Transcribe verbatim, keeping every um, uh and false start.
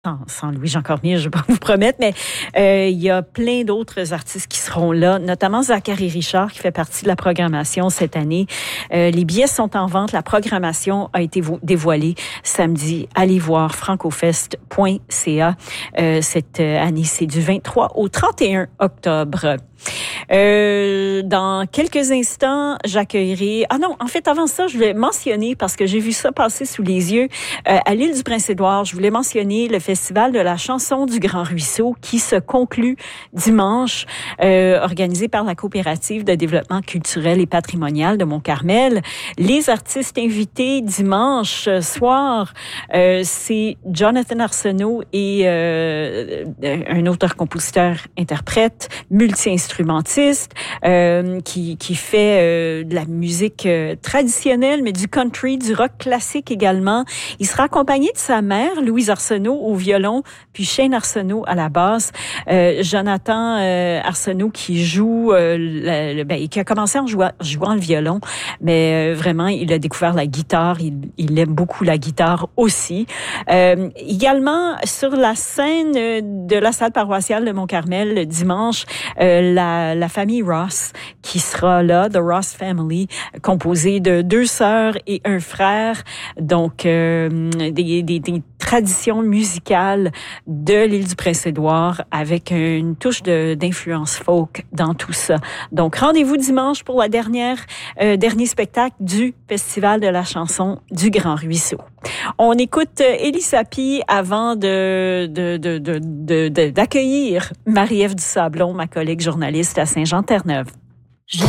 Sans, sans Louis-Jean Cormier, je ne vais pas vous promettre, mais euh, il y a plein d'autres artistes qui seront là, notamment Zachary Richard, qui fait partie de la programmation cette année. Euh, les billets sont en vente. La programmation a été vo- dévoilée samedi. Allez voir francofest point c a. Euh, cette année, c'est du vingt-trois au trente et un octobre. Euh, dans quelques instants, j'accueillerai... Ah non, en fait, avant ça, je voulais mentionner, parce que j'ai vu ça passer sous les yeux, euh, à l'île du Prince-Édouard, je voulais mentionner le Festival de la chanson du Grand Ruisseau qui se conclut dimanche, euh, organisé par la Coopérative de développement culturel et patrimonial de Mont-Carmel. Les artistes invités dimanche soir, euh, c'est Jonathan Arsenault et euh, un auteur-compositeur-interprète, multi-instrumentiste, euh, qui, qui fait euh, de la musique euh, traditionnelle, mais du country, du rock classique également. Il sera accompagné de sa mère, Louise Arsenault, au violon, puis Shane Arsenault à la basse. Euh, Jonathan euh, Arsenault qui joue, euh, le, le, ben, qui a commencé en jouant, jouant le violon, mais euh, vraiment, il a découvert la guitare. Il, il aime beaucoup la guitare aussi. Euh, également, sur la scène de la salle paroissiale de Mont-Carmel, le dimanche, euh, la, la famille Ross qui sera là, The Ross Family, composée de deux sœurs et un frère. Donc, euh, des, des, des traditions musicales de l'île du Prince-Édouard avec une touche de, d'influence folk dans tout ça. Donc, rendez-vous dimanche pour la dernière, euh, dernier spectacle du Festival de la chanson du Grand Ruisseau. On écoute Élie Sapie avant de, de, de, de, de, de, d'accueillir Marie-Ève Dusablon, ma collègue journaliste à Saint-Jean-Terre-Neuve.